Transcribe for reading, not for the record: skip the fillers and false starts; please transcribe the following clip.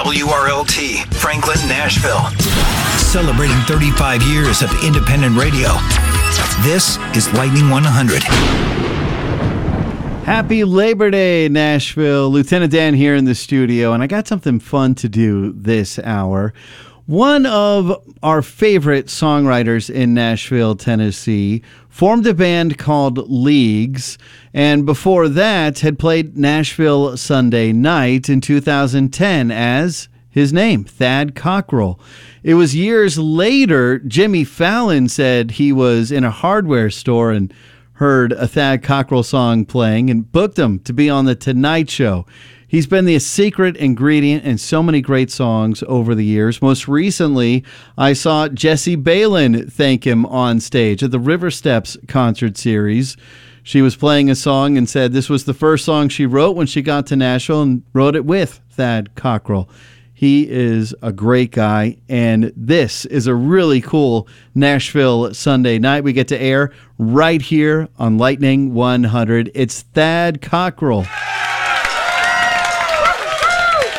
WRLT, Franklin, Nashville. Celebrating 35 years of independent radio. This is Lightning 100. Happy Labor Day, Nashville. Lieutenant Dan here in the studio, and I got something fun to do this hour. One of our favorite songwriters in Nashville, Tennessee, formed a band called Leagues, and before that had played Nashville Sunday Night in 2010 as his name, Thad Cockrell. It was years later, Jimmy Fallon said he was in a hardware store and heard a Thad Cockrell song playing and booked him to be on The Tonight Show. He's been the secret ingredient in so many great songs over the years. Most recently, I saw Jessie Balin thank him on stage at the River Steps concert series. She was playing a song and said this was the first song she wrote when she got to Nashville and wrote it with Thad Cockrell. He is a great guy, and this is a really cool Nashville Sunday night. We get to air right here on Lightning 100. It's Thad Cockrell.